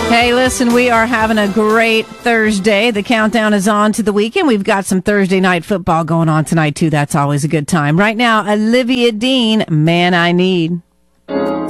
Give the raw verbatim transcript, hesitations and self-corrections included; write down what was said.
Hey, listen, we are having a great Thursday. The countdown is on to the weekend. We've got some Thursday night football going on tonight, too. That's always a good time. Right now, Olivia Dean, Man I Need.